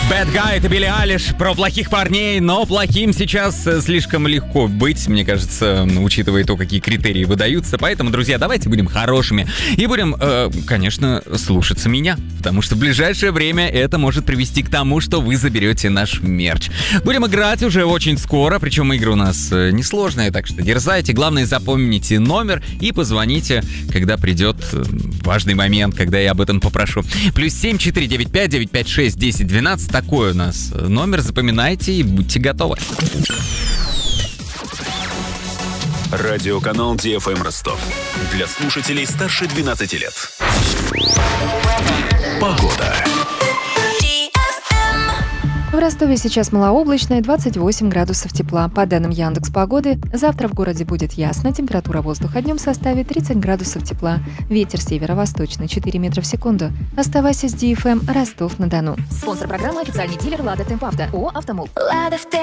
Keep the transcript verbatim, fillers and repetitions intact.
Bad Guy — это Билли Айлиш про плохих парней, но плохим сейчас слишком легко быть, мне кажется, учитывая то, какие критерии выдаются. Поэтому, друзья, давайте будем хорошими и будем, э, конечно, слушаться меня, потому что в ближайшее время это может привести к тому, что вы заберете наш мерч. Будем играть уже очень скоро, причем игры у нас несложные, так что дерзайте. Главное, запомните номер и позвоните, когда придет важный момент, когда я об этом попрошу. Плюс семь четыре девять пять девять пять шесть десять двенадцать. Такой у нас номер. Запоминайте и будьте готовы. Радиоканал Ди Эф Эм Ростов. Для слушателей старше двенадцати лет. Погода. В Ростове сейчас малооблачно, двадцать восемь градусов тепла. По данным Яндекс.Погоды, завтра в городе будет ясно, температура воздуха днем составит тридцать градусов тепла. Ветер северо-восточный четыре метра в секунду. Оставайся с Ди Эф Эм Ростов-на-Дону. Спонсор программы — официальный дилер «Лада Темп Авто». ООО «Автомол».